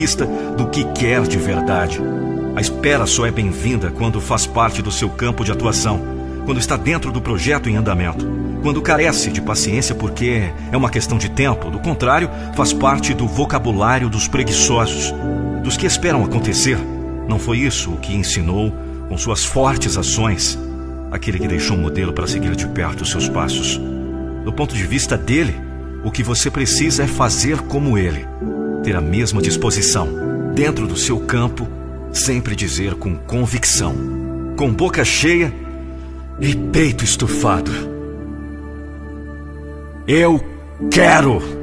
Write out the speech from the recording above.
do que quer de verdade. A espera só é bem-vinda quando faz parte do seu campo de atuação, quando está dentro do projeto em andamento, quando carece de paciência porque é uma questão de tempo. Do contrário, faz parte do vocabulário dos preguiçosos, dos que esperam acontecer. Não foi isso o que ensinou com suas fortes ações aquele que deixou um modelo para seguir de perto os seus passos. Do ponto de vista dele, o que você precisa é fazer como ele, ter a mesma disposição, dentro do seu campo, sempre dizer com convicção, com boca cheia e peito estufado: eu quero!